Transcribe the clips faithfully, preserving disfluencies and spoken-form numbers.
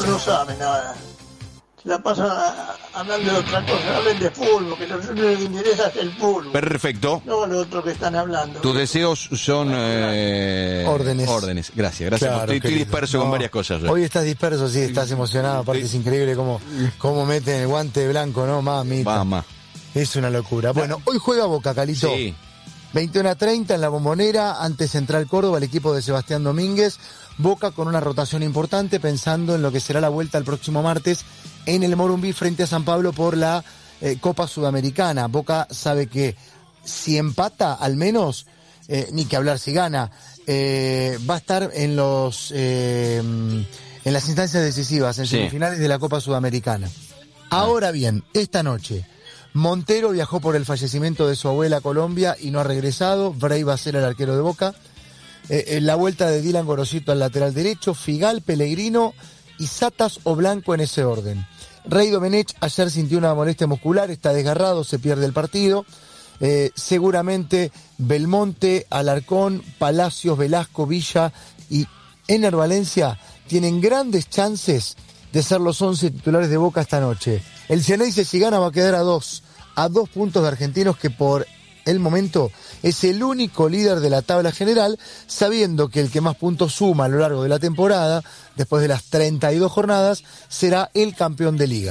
no saben nada. Se la pasan a, a, hablando de otra cosa, hablen de fútbol, que lo que les interesa es el fútbol. Perfecto. No lo otro que están hablando. Tus deseos son eh, órdenes. Órdenes. Gracias, gracias. Claro, estoy, estoy disperso no, con varias cosas. Hoy estás disperso, sí, estás emocionado. Aparte es increíble cómo, cómo meten el guante blanco, ¿no? Mamita. Mamá. Es una locura. Bueno, hoy juega Boca, Calito. Sí. veintiuno a treinta en la Bombonera, ante Central Córdoba, el equipo de Sebastián Domínguez. Boca con una rotación importante, pensando en lo que será la vuelta el próximo martes en el Morumbi frente a San Pablo por la eh, Copa Sudamericana. Boca sabe que si empata, al menos, eh, ni que hablar si gana, eh, va a estar en los eh, en las instancias decisivas, en sí. semifinales de la Copa Sudamericana. Ahora bien, esta noche, Montero viajó por el fallecimiento de su abuela a Colombia y no ha regresado. Bray va a ser el arquero de Boca. Eh, en la vuelta de Dylan Gorosito al lateral derecho, Figal, Pellegrino y Satas o Blanco en ese orden. Rey Domenech ayer sintió una molestia muscular, está desgarrado, se pierde el partido. Eh, seguramente Belmonte, Alarcón, Palacios, Velasco, Villa y Ener Valencia tienen grandes chances de ser los once titulares de Boca esta noche. El Ceneice, si gana, va a quedar a dos, a dos puntos de Argentinos, que por el momento es el único líder de la tabla general, sabiendo que el que más puntos suma a lo largo de la temporada, después de las treinta y dos jornadas, será el campeón de liga.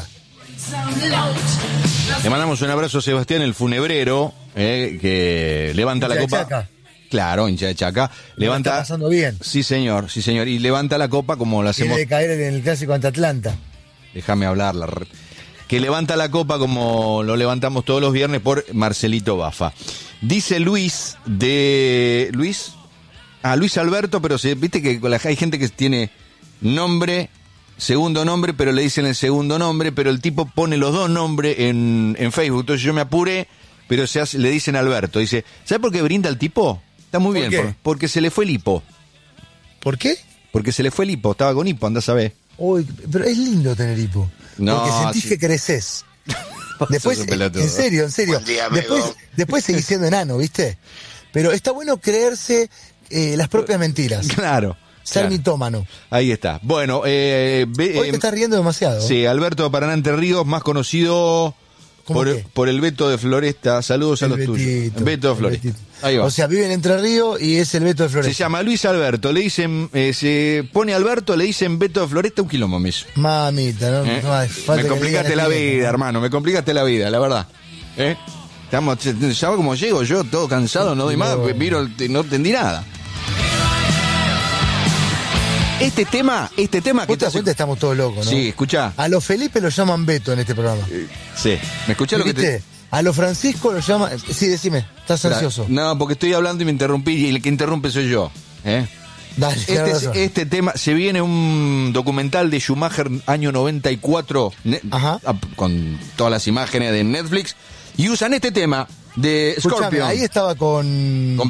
Le mandamos un abrazo a Sebastián, el funebrero, eh, que levanta hincha la copa. De Chaca. Claro, hincha de Chaca. Levanta. Está pasando bien. Sí, señor, sí, señor. Y levanta la copa como la hacemos. Tiene de caer en el clásico ante Atlanta. Déjame hablar. La... Que levanta la copa como lo levantamos todos los viernes por Marcelito Bafa. Dice Luis de... ¿Luis? Ah, Luis Alberto, pero se... viste que hay gente que tiene nombre, segundo nombre, pero le dicen el segundo nombre, pero el tipo pone los dos nombres en, en Facebook. Entonces yo me apuré, pero se hace, le dicen Alberto. Dice, ¿sabe por qué brinda el tipo? Está muy ¿Por bien, qué? por, porque se le fue el hipo. ¿Por qué? Porque se le fue el hipo, estaba con hipo, andá a saber. Uy, pero es lindo tener hipo. No, porque sentís sí. que creces. Después, Sos un pelotudo. en serio, en serio. día, después, después seguís siendo enano, ¿viste? Pero está bueno creerse eh, las propias mentiras. Claro. Ser claro. mitómano. Ahí está. Bueno, eh, ve, Hoy te estás riendo demasiado. Sí, Alberto de Paraná Entre Ríos, más conocido por, por el Beto de Floresta. Saludos El a los Betito, tuyos. Beto de el Floresta. Betito. Ahí va. O sea, vive en Entre Ríos y es el Beto de Floresta. Se llama Luis Alberto, le dicen, eh, se pone Alberto, le dicen Beto de Floresta, un quilombo me hizo. Mamita, ¿no? ¿Eh? no hace falta Me que complicaste le la digan vida, así. hermano, me complicaste la vida, la verdad. ¿Eh? Estamos, ya como llego yo, todo cansado, no doy más, No. miro, el- no entendí nada. Este tema, este tema que Vos te das hace- cuenta, estamos todos locos, ¿no? Sí, escuchá. A los Felipe lo llaman Beto en este programa. Sí, ¿me escuchás lo que ¿Viste? te...? A los Francisco lo llaman... Sí, decime, estás ansioso. No, porque estoy hablando y me interrumpí y el que interrumpe soy yo. ¿eh? Dale, Este, tenés es- razón. este tema, se viene un documental de Schumacher año noventa y cuatro, ne- Ajá. a- con todas las imágenes de Netflix, y usan este tema de Escuchame, Scorpion. ahí estaba con... Con